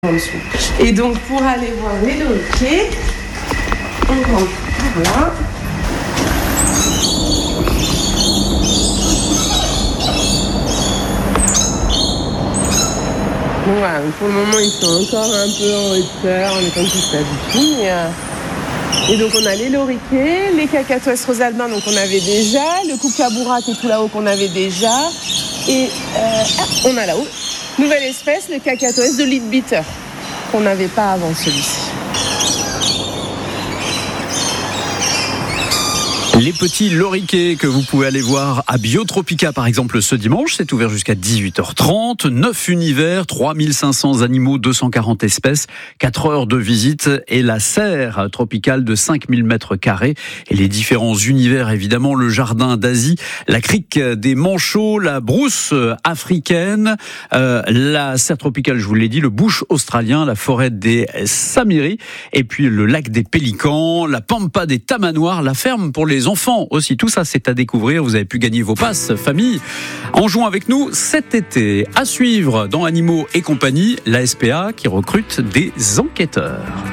en dessous. Et donc pour aller voir les loriquets, on rentre par là. Bon, voilà, pour le moment ils sont encore un peu en hauteur, on est comme tout s'habitue. Et donc on a les loriquets, les cacatoès rosalbin donc on avait déjà, le kookaburra qui est tout là-haut qu'on avait déjà. Et on a là-haut, nouvelle espèce, le cacatoès de Leadbeater, qu'on n'avait pas avant celui-ci. Les petits loriquets que vous pouvez aller voir à Biotropica par exemple ce dimanche, c'est ouvert jusqu'à 18h30, 9 univers, 3500 animaux, 240 espèces, 4 heures de visite et la serre tropicale de 5000 mètres carrés et les différents univers évidemment, le jardin d'Asie, la crique des manchots, la brousse africaine, la serre tropicale je vous l'ai dit, le bush australien, la forêt des Samiri et puis le lac des pélicans, la pampa des tamanoirs, la ferme pour les enfants aussi, tout ça c'est à découvrir. Vous avez pu gagner vos passes famille en jouant avec nous cet été. À suivre dans Animaux et compagnie, la SPA qui recrute des enquêteurs.